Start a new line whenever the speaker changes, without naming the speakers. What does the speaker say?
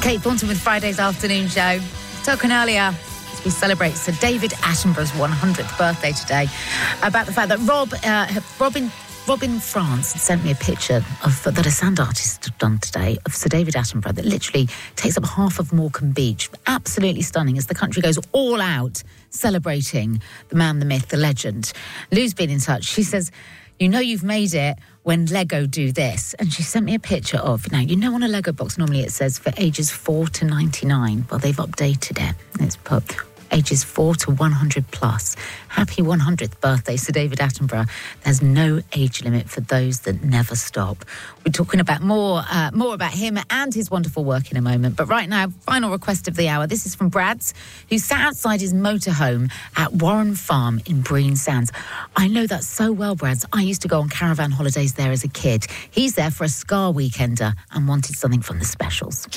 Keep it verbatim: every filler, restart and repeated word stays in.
Kate Thornton with Friday's afternoon show. Talking earlier as we celebrate Sir David Attenborough's one hundredth birthday today, about the fact that Rob, uh, Robin, Robin France sent me a picture of that a sand artist had done today of Sir David Attenborough that literally takes up half of Morecambe Beach. Absolutely stunning as the country goes all out celebrating the man, the myth, the legend. Lou's been in touch. She says, you know you've made it when Lego do this. And she sent me a picture of, now, you know on a Lego box, normally it says for ages four to ninety-nine. Well, they've updated it. It's put ages four to one hundred plus. Happy one hundredth birthday, Sir David Attenborough. There's no age limit for those that never stop. We're talking about more, uh, more about him and his wonderful work in a moment. But right now, final request of the hour. This is from Brad's, who sat outside his motorhome at Warren Farm in Brean Sands. I know that so well, Brad's. I used to go on caravan holidays there as a kid. He's there for a Scar Weekender and wanted something from the specials.